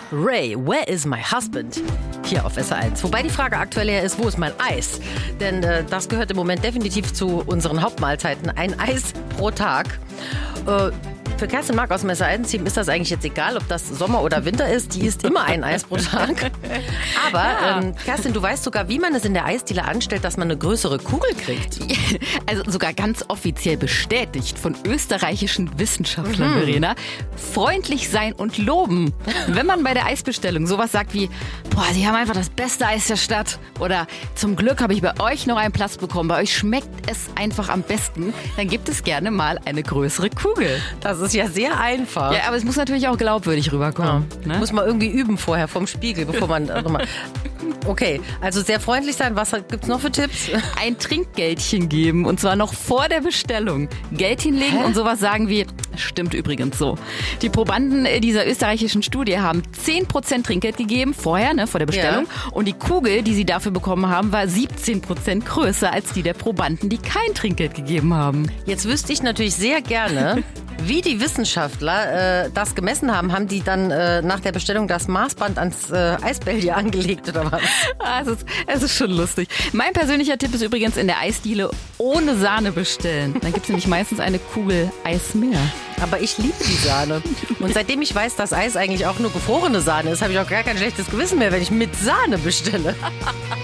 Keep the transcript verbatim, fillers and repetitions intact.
Ray, where is my husband? Hier auf S R eins. Wobei die Frage aktuell eher ist, wo ist mein Eis? Denn äh, das gehört im Moment definitiv zu unseren Hauptmahlzeiten. Ein Eis pro Tag. Äh, Für Kerstin Mark aus dem S R eins-Team ist das eigentlich jetzt egal, ob das Sommer oder Winter ist. Die isst immer ein Eis pro Tag. Aber ja. ähm, Kerstin, du weißt sogar, wie man es in der Eisdiele anstellt, dass man eine größere Kugel kriegt. Also sogar ganz offiziell bestätigt von österreichischen Wissenschaftlern, mhm. Verena. Freundlich sein und loben. Wenn man bei der Eisbestellung sowas sagt wie, boah, Sie haben einfach das beste Eis der Stadt. Oder zum Glück habe ich bei euch noch einen Platz bekommen. Bei euch schmeckt es einfach am besten. Dann gibt es gerne mal eine größere Kugel. Das ist ja sehr einfach. Ja, aber es muss natürlich auch glaubwürdig rüberkommen. Ja. Ne? Muss man irgendwie üben vorher vom Spiegel, bevor man äh, nochmal... Okay, also sehr freundlich sein. Was gibt's noch für Tipps? Ein Trinkgeldchen geben und zwar noch vor der Bestellung. Geld hinlegen Hä? Und sowas sagen wie, stimmt übrigens so. Die Probanden dieser österreichischen Studie haben zehn Prozent Trinkgeld gegeben, vorher, ne, vor der Bestellung. Ja. Und die Kugel, die sie dafür bekommen haben, war siebzehn Prozent größer als die der Probanden, die kein Trinkgeld gegeben haben. Jetzt wüsste ich natürlich sehr gerne, wie die Wissenschaftler äh, das gemessen haben. Haben die dann äh, nach der Bestellung das Maßband ans äh, Eisbällchen angelegt oder was? Ah, es, ist, es ist schon lustig. Mein persönlicher Tipp ist übrigens in der Eisdiele ohne Sahne bestellen. Dann gibt es nämlich meistens eine Kugel Eis mehr. Aber ich liebe die Sahne. Und seitdem ich weiß, dass Eis eigentlich auch nur gefrorene Sahne ist, habe ich auch gar kein schlechtes Gewissen mehr, wenn ich mit Sahne bestelle.